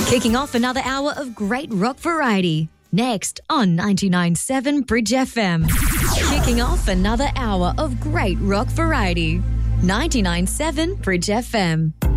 Kicking off another hour of great rock variety. Next on 99.7 Bridge FM. Kicking off another hour of great rock variety. 99.7 Bridge FM.